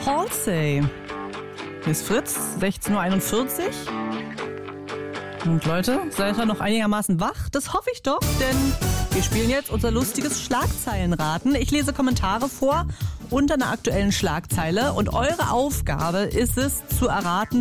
Halsey. Hier ist Fritz, 16.41 Uhr. Und Leute, seid ihr noch einigermaßen wach? Das hoffe ich doch, denn wir spielen jetzt unser lustiges Schlagzeilenraten. Ich lese Kommentare vor unter einer aktuellen Schlagzeile und eure Aufgabe ist es zu erraten,